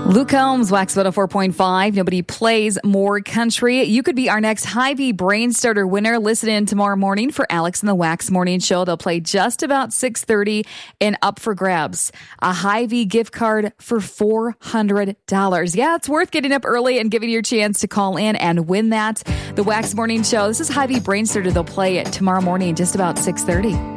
Luke Combs, Wax 104.5. Nobody plays more country. You could be our next Hy-Vee Brain Starter winner. Listen in tomorrow morning for Alex and the Wax Morning Show. They'll play just about 6:30 and up for grabs. A Hy-Vee gift card for $400. Yeah, it's worth getting up early and giving you a chance to call in and win that. The Wax Morning Show. This is Hy-Vee Brain Starter. They'll play it tomorrow morning just about 6:30.